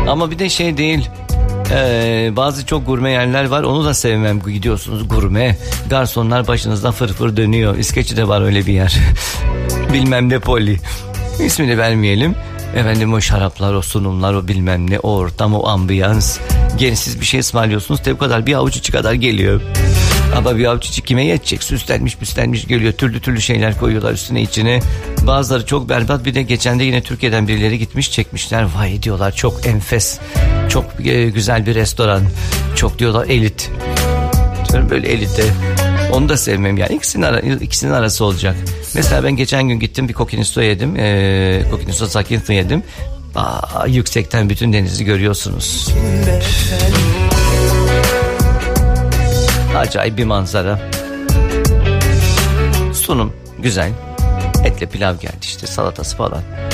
Ama bir de şey değil. Bazı çok gurme yerler var, onu da sevmem. Gidiyorsunuz gurme, garsonlar başınızdan fırfır dönüyor. İskeçe'de var öyle bir yer. Bilmem ne Poli, ismini vermeyelim. Efendim o şaraplar, o sunumlar, o bilmem ne, o ortam, o ambiyans. Gençsiz bir şey ısmarlıyorsunuz, tabi kadar bir avuç içi kadar geliyor. Ama bir avuç içi kime yetecek? Süslenmiş geliyor, türlü türlü şeyler koyuyorlar üstüne içine. Bazıları çok berbat. Bir de geçen de yine Türkiye'den birileri gitmiş, çekmişler. Vay diyorlar, çok enfes, çok güzel bir restoran, çok diyorlar elit. Diyorum böyle elite. Onu da sevmem yani. İkisinin arası olacak. Mesela ben geçen gün gittim, bir Kokinisto yedim. Kokinisto Sakinto yedim. Yüksekten bütün denizi görüyorsunuz. Acayip bir manzara. Sunum güzel. Etle pilav geldi işte, salatası falan.